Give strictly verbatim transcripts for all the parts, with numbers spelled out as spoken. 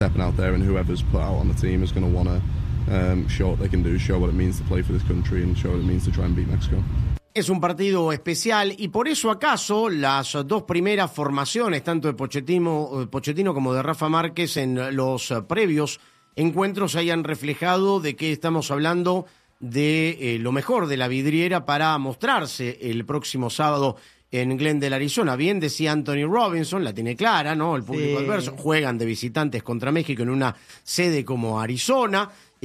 Stepping out there, and whoever's put out on the team is going to want to um, show what they can do, show what it means to play for this country, and show what it means to try and beat Mexico. Es un partido especial y por eso acaso las dos primeras formaciones, tanto de Pochettino, Pochettino como de Rafa Márquez en los previos encuentros hayan reflejado de que estamos hablando de eh, lo mejor de la vidriera para mostrarse el próximo sábado en Glendale, Arizona. Bien decía Anthony Robinson, la tiene clara, ¿no? El público sí. adverso. Juegan de visitantes contra México en una sede como Arizona.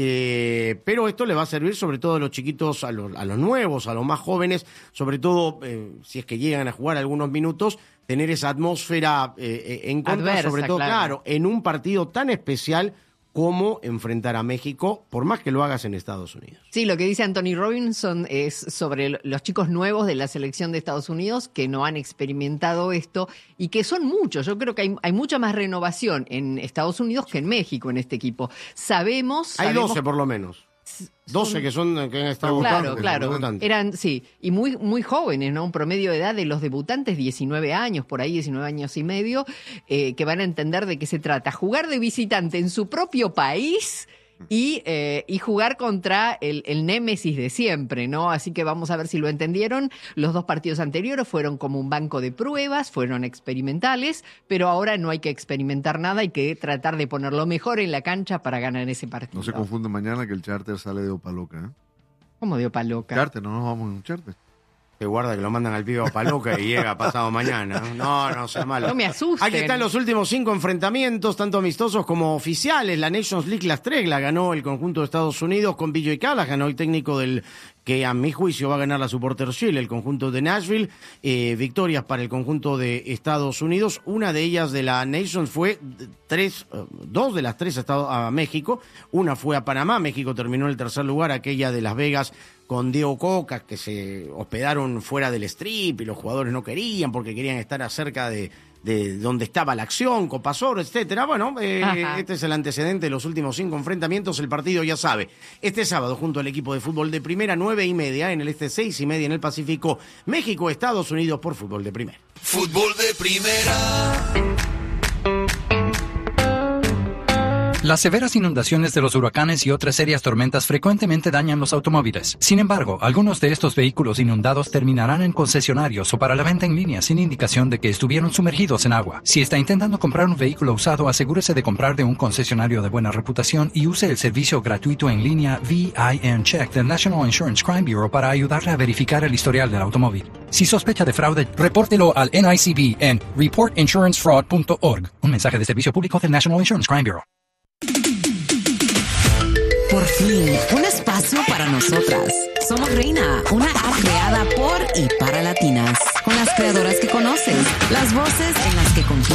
Eh, pero esto le va a servir sobre todo a los chiquitos, a los, a los nuevos, a los más jóvenes, sobre todo eh, si es que llegan a jugar algunos minutos, tener esa atmósfera eh, en contra, Adversa, sobre todo, claro. claro, en un partido tan especial como enfrentar a México, por más que lo hagas en Estados Unidos. Sí, lo que dice Anthony Robinson es sobre los chicos nuevos de la selección de Estados Unidos que no han experimentado esto y que son muchos. Yo creo que hay, hay mucha más renovación en Estados Unidos que en México en este equipo. Sabemos... Hay sabemos, doce por lo menos. doce que son que han estado claro, buscando, claro, eran sí, y muy muy jóvenes, ¿no? Un promedio de edad de los debutantes diecinueve años, por ahí diecinueve años y medio, eh, que van a entender de qué se trata. Jugar de visitante en su propio país y, eh, y jugar contra el, el némesis de siempre, ¿no? Así que vamos a ver si lo entendieron. Los dos partidos anteriores fueron como un banco de pruebas, fueron experimentales, pero ahora no hay que experimentar nada, hay que tratar de poner lo mejor en la cancha para ganar ese partido. No se confunde mañana que el charter sale de Opaloca, ¿eh? ¿Cómo de Opaloca? Charter, no nos vamos en un charter. Que guarda que lo mandan al pibe a Opaloca y llega pasado mañana. No, no, sea malo. No me asusten. Aquí están los últimos cinco enfrentamientos, tanto amistosos como oficiales. La Nations League las tres la ganó el conjunto de Estados Unidos con Billy Callahan, ganó el técnico del que a mi juicio va a ganar la Supporters Shield, el conjunto de Nashville. Eh, victorias para el conjunto de Estados Unidos. Una de ellas de la Nations fue tres, dos de las tres a, a México. Una fue a Panamá. México terminó en el tercer lugar, aquella de Las Vegas con Diego Coca, que se hospedaron fuera del strip y los jugadores no querían porque querían estar acerca de, de donde estaba la acción, Copasor, etcétera. Bueno, eh, este es el antecedente de los últimos cinco enfrentamientos. El partido ya sabe, este sábado junto al equipo de fútbol de primera, nueve y media en el este, seis y media en el Pacífico, México, Estados Unidos por fútbol de primera. Fútbol de primera. Las severas inundaciones de los huracanes y otras serias tormentas frecuentemente dañan los automóviles. Sin embargo, algunos de estos vehículos inundados terminarán en concesionarios o para la venta en línea sin indicación de que estuvieron sumergidos en agua. Si está intentando comprar un vehículo usado, asegúrese de comprar de un concesionario de buena reputación y use el servicio gratuito en línea V I N Check del National Insurance Crime Bureau para ayudarle a verificar el historial del automóvil. Si sospecha de fraude, repórtelo al N I C B en report insurance fraud punto org. Un mensaje de servicio público del National Insurance Crime Bureau. Por fin, un espacio para nosotras. Somos Reina, una app creada por y para latinas, con las creadoras que conoces, las voces en las que confías.